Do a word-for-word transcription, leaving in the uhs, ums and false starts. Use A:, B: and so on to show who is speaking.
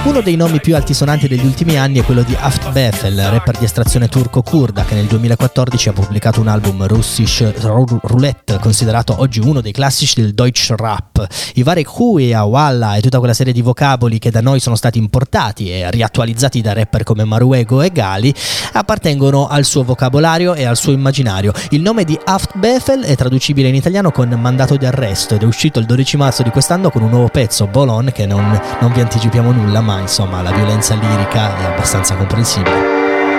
A: Uno dei nomi più altisonanti degli ultimi anni è quello di Haft Befel, rapper di estrazione turco-kurda, che nel duemilaquattordici ha pubblicato un album Russisch Roulette, considerato oggi uno dei classici del Deutsch Rap. I vari Huia, Walla e tutta quella serie di vocaboli che da noi sono stati importati e riattualizzati da rapper come Maruego e Gali appartengono al suo vocabolario e al suo immaginario. Il nome di Haft Befel è traducibile in italiano con mandato di arresto ed è uscito il dodici marzo di quest'anno con un nuovo pezzo, Bolon, che non, non vi anticipiamo nulla, ma insomma la violenza lirica è abbastanza comprensibile.